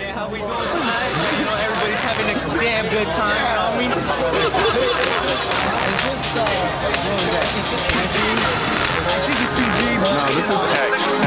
Hey, how we doing tonight? You know, everybody's having a damn good time, you know what I mean? Is this, what was that? Is this PG? I think it's PG. No, this is X.